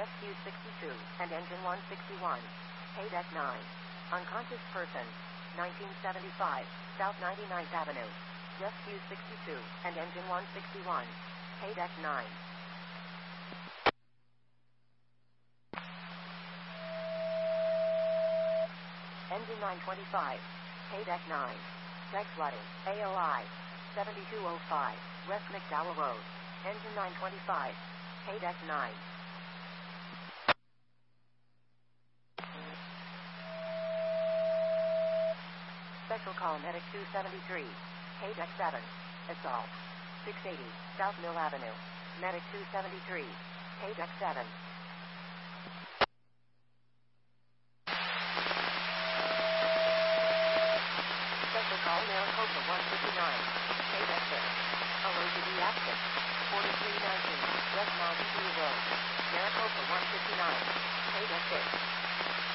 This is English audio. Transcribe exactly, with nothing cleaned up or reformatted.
Rescue sixty-two, and Engine one sixty-one. Paydeck nine. Unconscious person. nineteen seventy-five, South ninety-ninth Avenue. Rescue sixty-two, and Engine one sixty-one. Paydeck nine. Engine nine twenty-five. Paydeck nine. Deck flooding. A O I. seventy-two oh five. West McDowell Road. Engine nine twenty-five. Paydeck nine. Special call Medic two seventy-three. Paydeck seven. Assault. six eighty, South Mill Avenue. Medic two seventy-three. Paydeck seven. Special call Maricopa one fifty-nine. Paydeck six. Alert to the accident. forty-three nineteen. West Mountain View Road. Maricopa